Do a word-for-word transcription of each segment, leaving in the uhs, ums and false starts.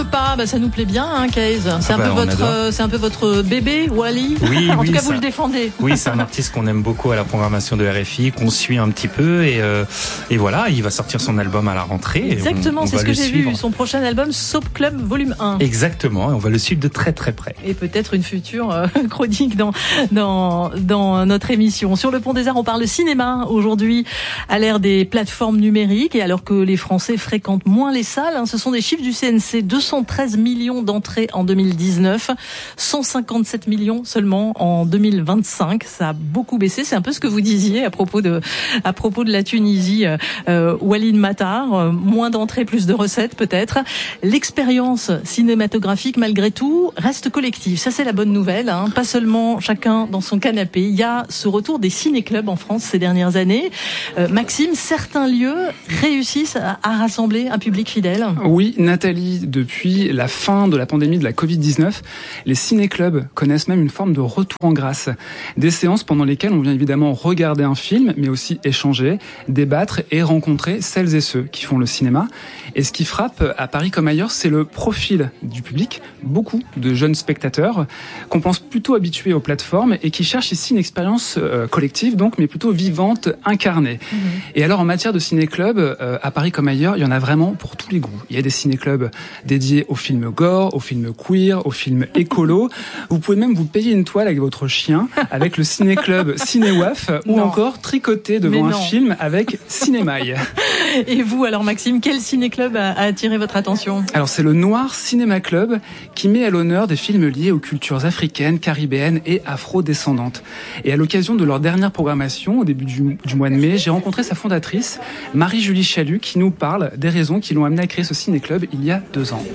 le pas, bah, ça nous plaît bien, hein, Case. C'est, ah bah, un peu votre, euh, c'est un peu votre bébé, Wally. Oui, en oui, tout cas, ça, vous le défendez. Oui, c'est un artiste qu'on aime beaucoup à la programmation de R F I, qu'on suit un petit peu. Et, euh, et voilà, il va sortir son album à la rentrée. Exactement, on, on c'est ce que j'ai suivre. vu. Son prochain album, Soap Club Volume un. Exactement, et on va le suivre de très très près. Et peut-être une future euh, chronique dans, dans, dans notre émission. Sur le Pont des Arts, on parle cinéma aujourd'hui, à l'ère des plateformes numériques. Et alors que les Français fréquentent moins les salles, hein, ce sont des chiffres du C N C. deux cent treize millions d'entrées en deux mille dix-neuf, cent cinquante-sept millions seulement en deux mille vingt-cinq. Ça a beaucoup baissé. C'est un peu ce que vous disiez à propos de, à propos de la Tunisie. Euh, Walid Matar, euh, moins d'entrées, plus de recettes peut-être. L'expérience cinématographique, malgré tout, reste collective. Ça, c'est la bonne nouvelle, hein. Pas seulement chacun dans son canapé. Il y a ce retour des ciné-clubs en France ces dernières années. Euh, Maxime, certains lieux réussissent à, à rassembler un public fidèle. Oui, Nathalie, depuis la fin de la pandémie de la covid dix-neuf, les ciné-clubs connaissent même une forme de retour en grâce. Des séances pendant lesquelles on vient évidemment regarder un film, mais aussi échanger, débattre et rencontrer celles et ceux qui font le cinéma. Et ce qui frappe à Paris comme ailleurs, c'est le profil du public. Beaucoup de jeunes spectateurs qu'on pense plutôt habitués aux plateformes et qui cherchent ici une expérience euh, collective, donc, mais plutôt vivante, incarnée. Mmh. Et alors, en matière de ciné-club, euh, à Paris comme ailleurs, il y en a vraiment pour tous les goûts. Il y a des ciné-clubs dédiés aux films gore, aux films queer, aux films écolo. Vous pouvez même vous payer une toile avec votre chien, avec le ciné-club Cinéwaf, ou non. encore tricoter devant un film avec Cinémaille. Et vous, alors Maxime, quel ciné-club a, a attiré votre attention ? Alors c'est le Noir Cinéma Club qui met à l'honneur des films liés aux cultures africaines, caribéennes et afro-descendantes. Et à l'occasion de leur dernière programmation, au début du, du mois de mai, j'ai rencontré sa fondatrice, Marie-Julie Chalut, qui nous parle des raisons qui l'ont amenée à créer ce ciné-club il y a deux ans.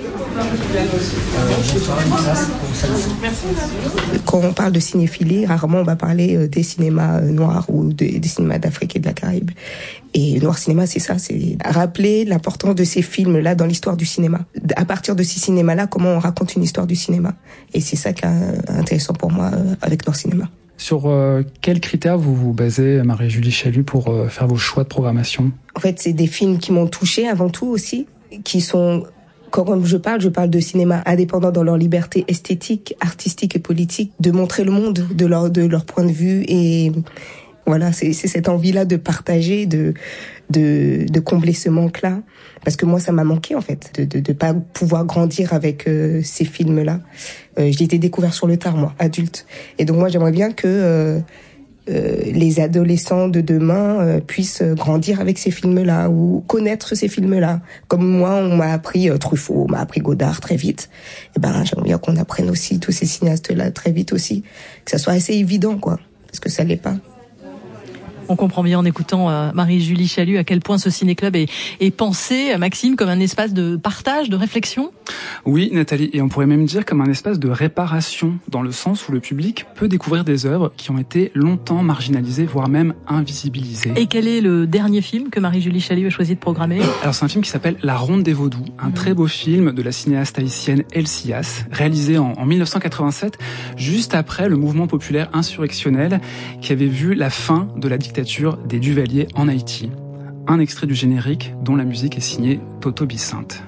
Quand on parle de cinéphilie, rarement on va parler des cinémas noirs ou des, des cinémas d'Afrique et de la Caraïbe. Et Noir Cinéma, c'est ça, c'est rappeler l'importance de ces films-là dans l'histoire du cinéma. À partir de ces cinémas-là, comment on raconte une histoire du cinéma. Et c'est ça qui est intéressant pour moi avec Noir Cinéma. Sur euh, quels critères vous vous basez, Marie-Julie Chalut, pour euh, faire vos choix de programmation ? En fait, c'est des films qui m'ont touchée avant tout aussi, qui sont... Quand je parle, je parle de cinéma indépendant dans leur liberté esthétique, artistique et politique, de montrer le monde de leur, de leur point de vue. Et voilà, c'est, c'est cette envie-là de partager, de, de, de combler ce manque-là. Parce que moi, ça m'a manqué, en fait, de de, de pas pouvoir grandir avec euh, ces films-là. Euh, je l'ai été découvert sur le tard, moi, adulte. Et donc, moi, j'aimerais bien que... Euh, Euh, les adolescents de demain euh, puissent grandir avec ces films-là ou connaître ces films-là. Comme moi, on m'a appris euh, Truffaut, on m'a appris Godard très vite. Et ben, j'aimerais bien qu'on apprenne aussi tous ces cinéastes-là très vite aussi, que ça soit assez évident, quoi, parce que ça l'est pas. On comprend bien en écoutant euh, Marie-Julie Chalut à quel point ce ciné-club est, est pensé, Maxime, comme un espace de partage, de réflexion. Oui, Nathalie, et on pourrait même dire comme un espace de réparation, dans le sens où le public peut découvrir des œuvres qui ont été longtemps marginalisées, voire même invisibilisées. Et quel est le dernier film que Marie-Julie Chalut a choisi de programmer ? Alors c'est un film qui s'appelle La Ronde des Vaudous, un mmh. très beau film de la cinéaste haïtienne El Sias, réalisé en, en dix-neuf cent quatre-vingt-sept, juste après le mouvement populaire insurrectionnel qui avait vu la fin de la dictature des Duvalier en Haïti. Un extrait du générique dont la musique est signée Toto Bicinte.